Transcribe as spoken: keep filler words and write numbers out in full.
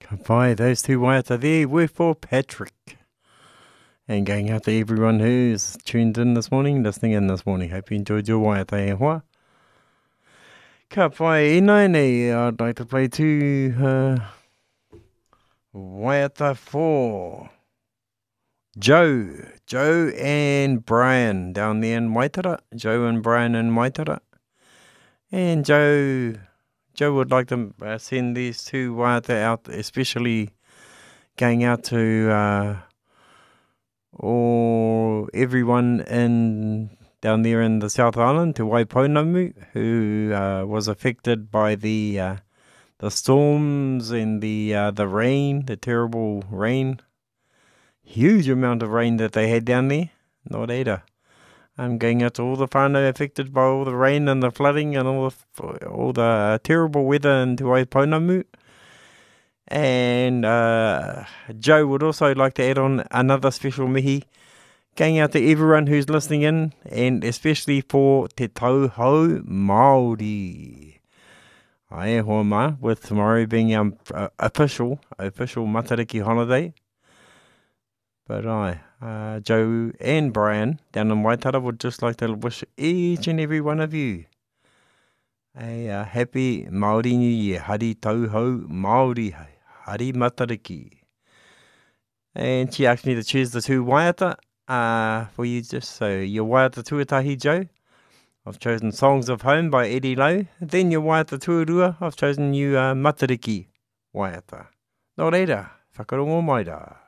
Ka pai, those two waiata there were for Patrick. And going out to everyone who's tuned in this morning, listening in this morning. Hope you enjoyed your waiata e hoa. Ka pai, e nai nei, I'd like to play two uh, waiata for Joe. Joe and Brian down there in Waitara. Joe and Brian in Waitara. And Joe... Joe would like to uh, send these two waiata out, especially going out to uh, all everyone in down there in the South Island, to Waipounamu, who uh, was affected by the uh, the storms and the uh, the rain, the terrible rain, huge amount of rain that they had down there. Not either. I'm going out to all the whānau affected by all the rain and the flooding and all the all the uh, terrible weather in Te Waipounamu. And uh, Joe would also like to add on another special mihi, going out to everyone who's listening in, and especially for Te Tauhou Māori. Ae hoa mā, with tomorrow being our uh, official, official Matariki holiday. But I, uh, Joe and Brian down in Waitara would just like to wish each and every one of you a uh, happy Māori New Year. Hari tauhou Māori, hari matariki. And she asked me to choose the two waiata uh, for you, just so your waiata tuatahi, Joe. I've chosen Songs of Home by Eddie Lowe. Then your waiata tuarua, I've chosen you uh, Matariki waiata. Nō reira, whakarongo mai rā.